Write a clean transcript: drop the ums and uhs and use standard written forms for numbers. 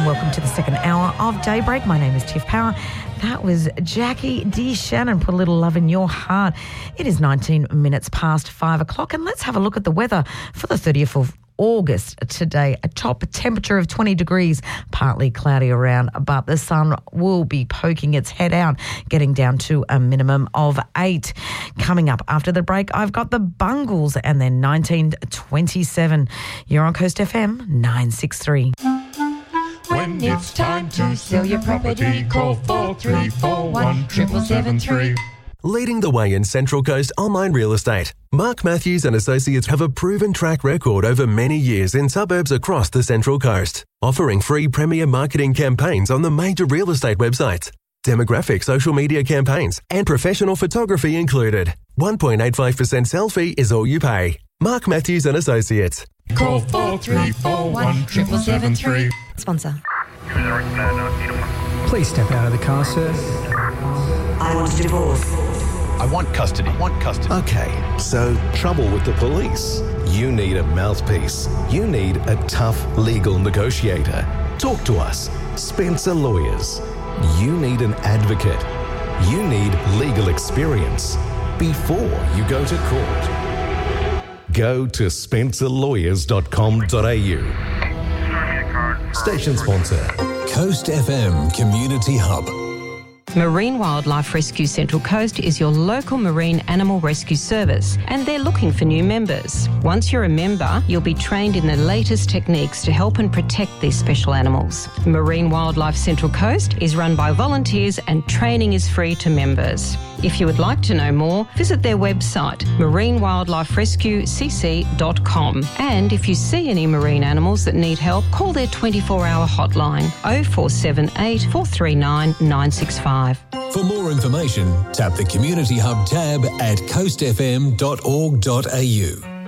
welcome to the second hour of Daybreak. My name is Tiff Power. That was Jackie D. Shannon, Put a Little Love in Your Heart. It is 19 minutes past 5 o'clock, and let's have a look at the weather for the 30th of August today. A top temperature of 20 degrees, partly cloudy around, but the sun will be poking its head out, getting down to a minimum of 8. Coming up after the break, I've got the Bungles and then 1927. You're on Coast FM 963. When it's time to sell your property, call 4341 7773. Leading the way in Central Coast online real estate, Mark Matthews and Associates have a proven track record over many years in suburbs across the Central Coast, offering free premier marketing campaigns on the major real estate websites, demographic social media campaigns, and professional photography included. 1.85% sell fee is all you pay. Mark Matthews and Associates. Call 4341 7773. Sponsor. Please step out of the car, sir. I want a divorce. I want custody. Okay, so trouble with the police. You need a mouthpiece. You need a tough legal negotiator. Talk to us. Spencer Lawyers. You need an advocate. You need legal experience before you go to court. Go to spencerlawyers.com.au. Station sponsor. Coast FM Community Hub. Marine Wildlife Rescue Central Coast is your local marine animal rescue service, and they're looking for new members. Once you're a member, you'll be trained in the latest techniques to help and protect these special animals. Marine Wildlife Central Coast is run by volunteers and training is free to members. If you would like to know more, visit their website, marinewildliferescuecc.com. And if you see any marine animals that need help, call their 24-hour hotline 0478 439 965. For more information, tap the Community Hub tab at coastfm.org.au.